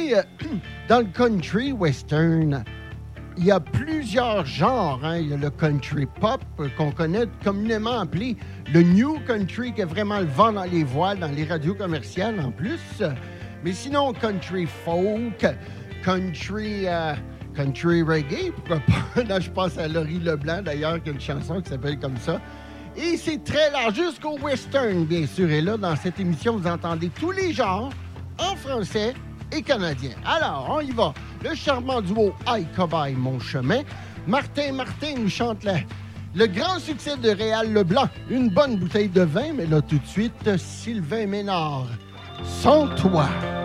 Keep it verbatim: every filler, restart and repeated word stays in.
savez, euh, dans le country western, il y a plusieurs genres. Hein. Il y a le country pop, euh, qu'on connaît communément appelé le new country, qui est vraiment le vent dans les voiles, dans les radios commerciales en plus. Mais sinon, country folk, country... Euh, country reggae, pourquoi pas? Là, je pense à Laurie Leblanc, d'ailleurs, qui a une chanson qui s'appelle comme ça. Et c'est très large, jusqu'au western, bien sûr. Et là, dans cette émission, vous entendez tous les genres, en français et canadien. Alors, on y va. Le charmant duo Aïe Cobaye, Mon Chemin. Martin Martin nous chante la, le grand succès de Réal Leblanc, Une bonne bouteille de vin. Mais là, tout de suite, Sylvain Ménard, Sans toi.